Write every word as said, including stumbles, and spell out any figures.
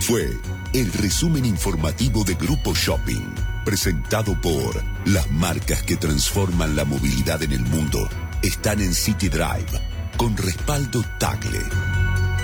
fue el resumen informativo de Grupo Shopping, presentado por las marcas que transforman la movilidad en el mundo. Están en City Drive, con respaldo Tagle.